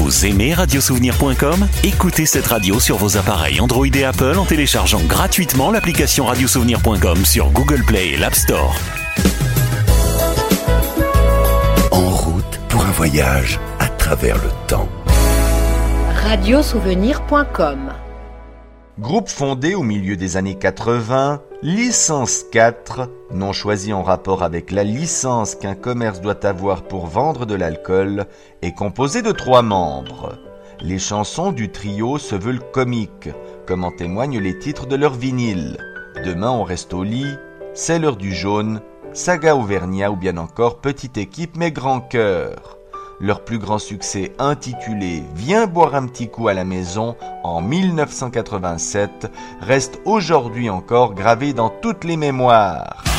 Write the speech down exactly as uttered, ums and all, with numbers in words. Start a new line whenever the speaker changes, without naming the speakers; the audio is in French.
Vous aimez radiosouvenir point com ? Écoutez cette radio sur vos appareils Android et Apple en téléchargeant gratuitement l'application radiosouvenir point com sur Google Play et l'App Store.
En route pour un voyage à travers le temps.
radiosouvenir point com.
Groupe fondé au milieu des années quatre-vingts, Licence quatre, nom choisi en rapport avec la licence qu'un commerce doit avoir pour vendre de l'alcool, est composé de trois membres. Les chansons du trio se veulent comiques, comme en témoignent les titres de leur vinyle. Demain on reste au lit, C'est l'heure du jaune, Saga Auvergnat ou bien encore Petite équipe mais grand cœur. Leur plus grand succès intitulé « Viens boire un petit coup à la maison » en dix-neuf cent quatre-vingt-sept reste aujourd'hui encore gravé dans toutes les mémoires.